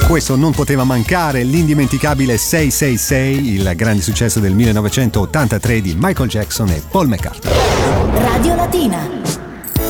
Questo non poteva mancare, l'indimenticabile 666, il grande successo del 1983 di Michael Jackson e Paul McCartney. Radio Latina.